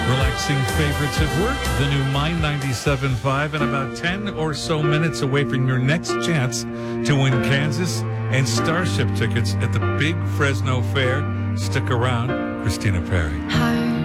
Relaxing favorites at work, the new Mind 97.5, and about 10 or so minutes away from your next chance to win Kansas and Starship tickets at the big Fresno Fair. Stick around, Christina Perry. Hi.